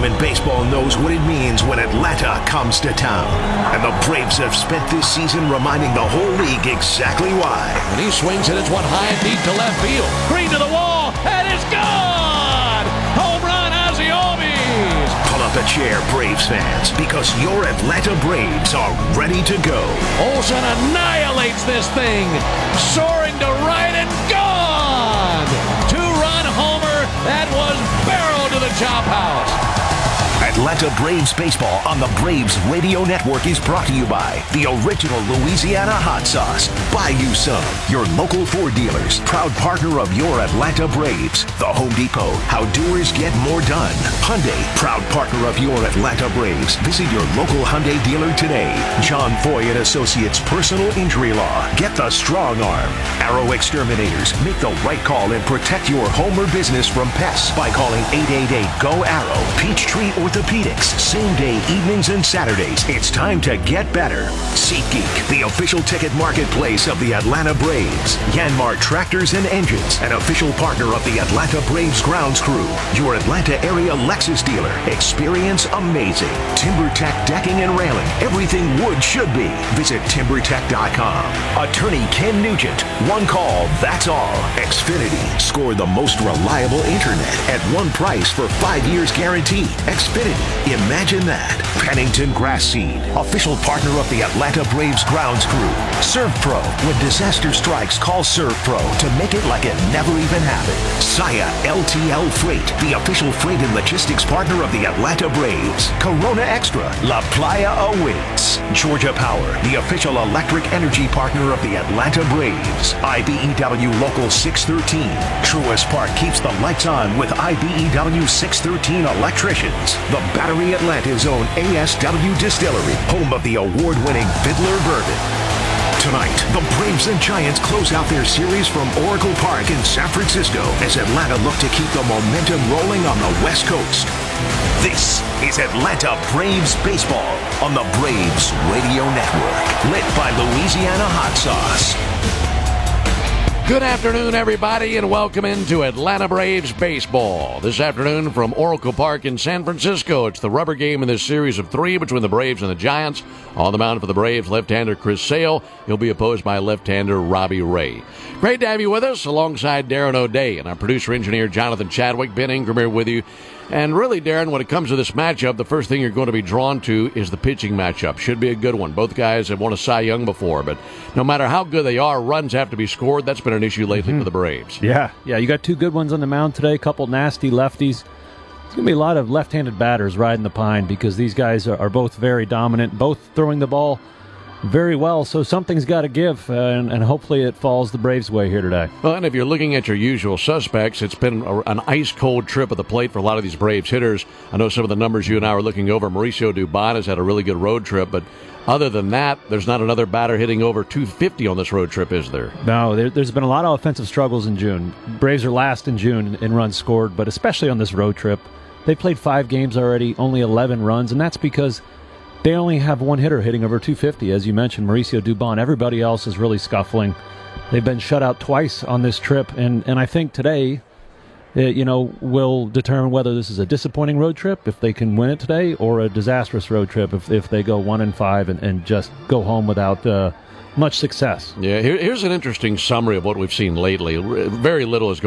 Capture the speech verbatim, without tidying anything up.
team in baseball knows what it means when Atlanta comes to town. And the Braves have spent this season reminding the whole league exactly why. When he swings it, it's one high and deep to left field. Green to the wall, and it's gone! Home run, Ozzie Albies! Pull up a chair, Braves fans, because your Atlanta Braves are ready to go. Olsen annihilates this thing, soaring to right and gone! Two-run homer that was barreled to the chop house. Atlanta Braves baseball on the Braves Radio Network is brought to you by the original Louisiana hot sauce. Buy you some. Your local Ford dealers, proud partner of your Atlanta Braves. The Home Depot, how doers get more done. Hyundai, proud partner of your Atlanta Braves. Visit your local Hyundai dealer today. John Foy and Associates Personal Injury Law. Get the strong arm. Arrow Exterminators, make the right call and protect your home or business from pests by calling eight eight eight, G O, ARROW. Peachtree Orthopedics, same day, evenings and Saturdays. It's time to get better. SeatGeek, the official ticket marketplace of the Atlanta Braves. Yanmar Tractors and Engines, an official partner of the Atlanta Braves grounds crew. Your Atlanta area Lexus dealer. Experience amazing. TimberTech Decking and Railing. Everything wood should be. Visit timber tech dot com. Attorney Ken Nugent. One call, that's all. Xfinity. Score the most reliable internet at one price for five years guaranteed. Xfinity. Imagine that. Pennington Grass Seed, official partner of the Atlanta Braves grounds crew. ServPro. When disaster strikes, call ServPro to make it like it never even happened. Saya L T L Freight, the official freight and logistics partner of the Atlanta Braves. Corona Extra. La Playa awaits. Georgia Power, the official electric energy partner of the Atlanta Braves. I B E W Local six thirteen. Truist Park keeps the lights on with I B E W six thirteen electricians. The Battery Atlanta's own A S W Distillery, home of the award-winning Fiddler Bourbon. Tonight, the Braves and Giants close out their series from Oracle Park in San Francisco as Atlanta look to keep the momentum rolling on the West Coast. This is Atlanta Braves baseball on the Braves Radio Network, lit by Louisiana hot sauce. Good afternoon, everybody, and welcome into Atlanta Braves baseball. This afternoon from Oracle Park in San Francisco, it's the rubber game in this series of three between the Braves and the Giants. On the mound for the Braves, left-hander Chris Sale. He'll be opposed by left-hander Robbie Ray. Great to have you with us alongside Darren O'Day and our producer-engineer Jonathan Chadwick. Ben Ingram here with you. And really, Darren, when it comes to this matchup, the first thing you're going to be drawn to is the pitching matchup. Should be a good one. Both guys have won a Cy Young before, but no matter how good they are, runs have to be scored. That's been an issue lately mm-hmm. for the Braves. Yeah, yeah, you got two good ones on the mound today, a couple nasty lefties. It's going to be a lot of left-handed batters riding the pine because these guys are, are both very dominant, both throwing the ball very well, so something's got to give, uh, and, and hopefully it falls the Braves' way here today. Well, and if you're looking at your usual suspects, it's been a, an ice-cold trip at the plate for a lot of these Braves hitters. I know some of the numbers you and I are looking over. Mauricio Dubon has had a really good road trip, but other than that, there's not another batter hitting over two fifty on this road trip, is there? No, there, there's been a lot of offensive struggles in June. Braves are last in June in runs scored, but especially on this road trip. They played five games already, only eleven runs, and that's because they only have one hitter hitting over two fifty, as you mentioned, Mauricio Dubon. Everybody else is really scuffling. They've been shut out twice on this trip, and, and I think today, uh, you know, will determine whether this is a disappointing road trip, if they can win it today, or a disastrous road trip if, if they go one and five and, and just go home without uh, much success. Yeah, here, here's an interesting summary of what we've seen lately. Very little is going